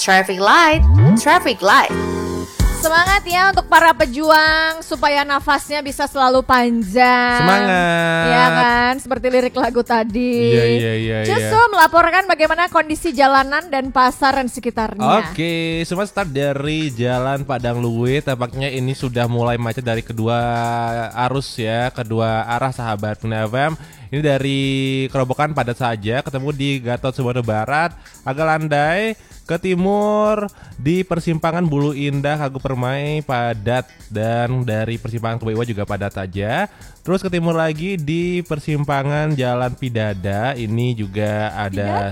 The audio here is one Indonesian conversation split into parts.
Traffic light, traffic light. Semangat ya untuk para pejuang supaya nafasnya bisa selalu panjang. Semangat. Ya kan, seperti lirik lagu tadi. Iya. Cusu melaporkan bagaimana kondisi jalanan dan pasar dan sekitarnya. Oke, semua start dari Jalan Padang Luwe. Tampaknya ini sudah mulai macet dari kedua arus ya, kedua arah sahabat Bunda FM. Ini dari Kerobokan padat saja, ketemu di Gatot Subroto Barat, agak landai. Ke timur di persimpangan Bulu Indah Kagu Permai padat, dan dari persimpangan Kebaiwa juga padat saja. Terus ke timur lagi di persimpangan Jalan Pidada, ini juga ada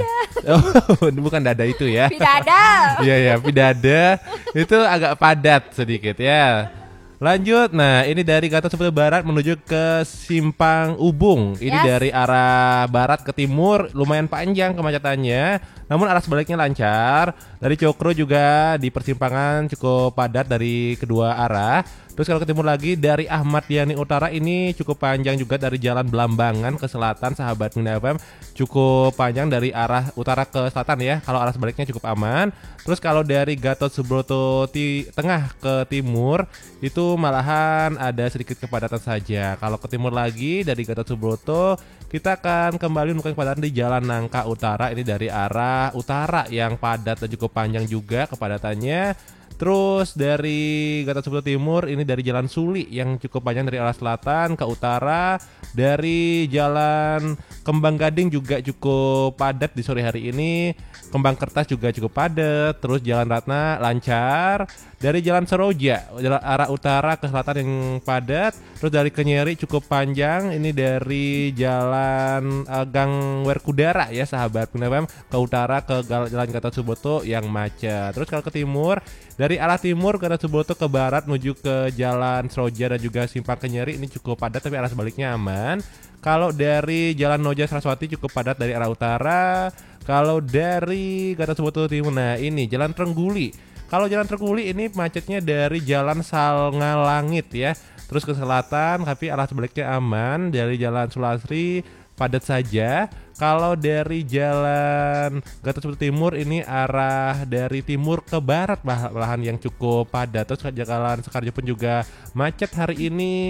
bukan dada itu ya. Pidada. Iya Pidada itu agak padat sedikit ya. Lanjut, nah ini dari Gatot Subroto Barat menuju ke Simpang Ubung. Ini dari arah barat ke timur lumayan panjang kemacetannya, namun arah sebaliknya lancar. Dari Cokro juga di persimpangan cukup padat dari kedua arah. Terus kalau ke timur lagi dari Ahmad Yani Utara ini cukup panjang juga dari Jalan Belambangan ke selatan sahabat Bunda FM, cukup panjang dari arah utara ke selatan ya. Kalau arah sebaliknya cukup aman. Terus kalau dari Gatot Subroto tengah ke timur itu malahan ada sedikit kepadatan saja. Kalau ke timur lagi dari Gatot Subroto kita akan kembali menemukan kepadatan di Jalan Nangka Utara, ini dari arah utara yang padat dan cukup panjang juga kepadatannya. Terus dari Gatot Subroto Timur ini dari Jalan Suli yang cukup panjang dari arah selatan ke utara. Dari Jalan Kembang Gading juga cukup padat di sore hari ini. Kembang Kertas juga cukup padat. Terus Jalan Ratna lancar. Dari Jalan Seroja arah utara ke selatan yang padat. Terus dari Kenyeri cukup panjang. Ini dari Jalan Gang Werkudara ya sahabat Bunda FM, ke utara ke Jalan Gatot Subroto yang macet. Terus kalau ke timur dari arah timur Gatot Subroto ke barat menuju ke Jalan Seroja dan juga Simpang Kenyeri ini cukup padat tapi arah sebaliknya aman. Kalau dari Jalan Noja Saraswati cukup padat dari arah utara. Kalau dari Gatot Subroto Timur, nah ini Jalan Trengguli. Kalau Jalan Trengguli ini macetnya dari Jalan Salngalangit ya, terus ke selatan tapi arah sebaliknya aman. Dari Jalan Sulasri padat saja. Kalau dari Jalan Gatot Subroto Timur ini arah dari timur ke barat malahan yang cukup padat. Terus Jalan Sekarjo pun juga macet hari ini.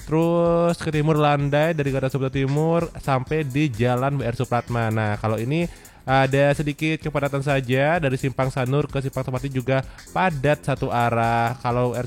Terus ke timur landai dari Gatot Subroto Timur sampai di Jalan BR Supratman. Nah kalau ini ada sedikit kepadatan saja dari Simpang Sanur ke Simpang Tomati juga padat satu arah. Kalau